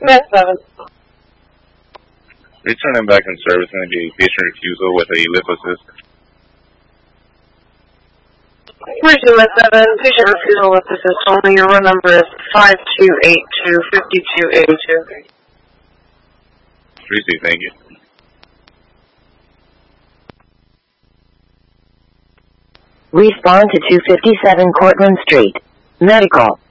Med 7. Returning back in service and be patient refusal with a lip assist. 42 Med 7, patient refusal with assist only. Your run number is 5282-5282. 3C, thank you. Respond to 257 Cortlandt Street. Medical.